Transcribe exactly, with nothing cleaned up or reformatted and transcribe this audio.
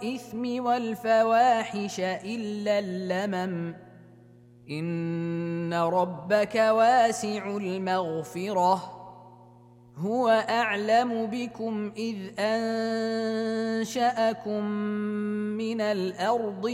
والإثم والفواحش إلا اللمم إن ربك واسع المغفرة هو أعلم بكم إذ أنشأكم من الأرض